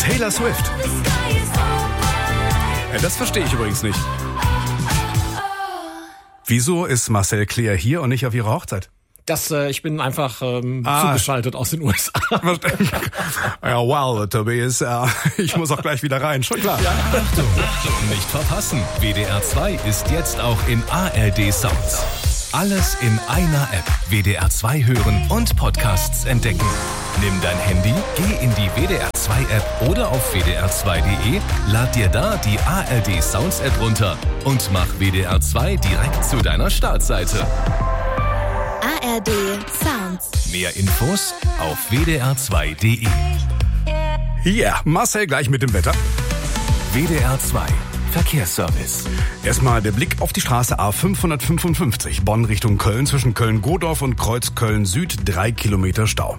Taylor Swift. Ja, das verstehe ich übrigens nicht. Wieso ist Marcel Claire hier und nicht auf ihrer Hochzeit? Ich bin einfach zugeschaltet aus den USA. Ja, wow, Tobias, ich muss auch gleich wieder rein, schon klar. Ja. Achtung, nicht verpassen. WDR 2 ist jetzt auch in ARD Sounds. Alles in einer App. WDR 2 hören und Podcasts entdecken. Nimm dein Handy, geh in die WDR 2 App oder auf wdr2.de, lad dir da die ARD Sounds App runter und mach WDR 2 direkt zu deiner Startseite. ARD Sounds. Mehr Infos auf wdr2.de. Ja, Marcel gleich mit dem Wetter. WDR 2 Verkehrsservice. Erstmal der Blick auf die Straße A555, Bonn Richtung Köln, zwischen Köln-Godorf und Kreuz Köln-Süd, 3 Kilometer Stau.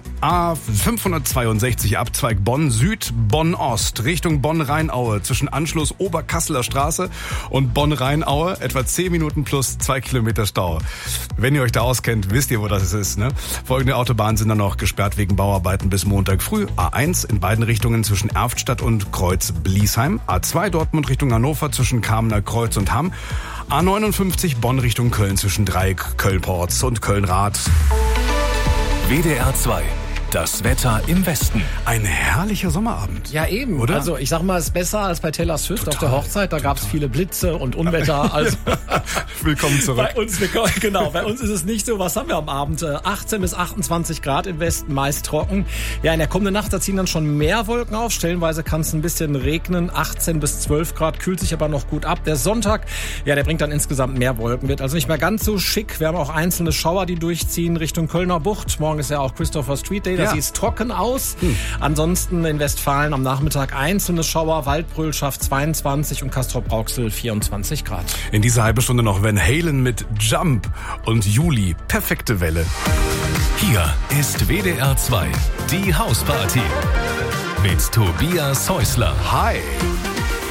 A562, Abzweig Bonn-Süd, Bonn-Ost, Richtung Bonn-Rheinaue, zwischen Anschluss Oberkasseler Straße und Bonn-Rheinaue, etwa 10 Minuten plus 2 Kilometer Stau. Wenn ihr euch da auskennt, wisst ihr, wo das ist, ne? Folgende Autobahnen sind dann noch gesperrt wegen Bauarbeiten bis Montag früh. A1 in beiden Richtungen zwischen Erftstadt und Kreuz-Bliesheim, A2 Dortmund Richtung Hannover zwischen Kamener Kreuz und Hamm, A59 Bonn Richtung Köln zwischen Dreieck, Köln-Porz und Köln-Rath. WDR 2. Das Wetter im Westen. Ein herrlicher Sommerabend. Ja, eben. Oder? Also ich sag mal, es ist besser als bei Taylor Swift Total, auf der Hochzeit. Da gab es viele Blitze und Unwetter. Also Willkommen zurück. bei uns ist es nicht so. Was haben wir am Abend? 18 bis 28 Grad im Westen, meist trocken. Ja, in der kommenden Nacht, da ziehen dann schon mehr Wolken auf. Stellenweise kann es ein bisschen regnen. 18 bis 12 Grad, kühlt sich aber noch gut ab. Der Sonntag, ja, der bringt dann insgesamt mehr Wolken. Wird also nicht mehr ganz so schick. Wir haben auch einzelne Schauer, die durchziehen Richtung Kölner Bucht. Morgen ist ja auch Christopher Street Day. Da sieht es trocken aus. Ansonsten in Westfalen am Nachmittag einzelne Schauer, Waldbröl-Schaft 22 und Castrop-Rauxel 24 Grad. In dieser halben Stunde noch Van Halen mit Jump und Juli. Perfekte Welle. Hier ist WDR 2, die Hausparty. Mit Tobias Häusler. Hi.